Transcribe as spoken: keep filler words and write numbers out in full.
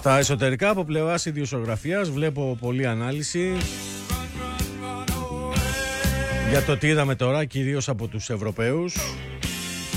Στα εσωτερικά από πλευράς ιδιοσιογραφίας βλέπω πολλή ανάλυση για το τι είδαμε τώρα, κυρίως από τους Ευρωπαίους.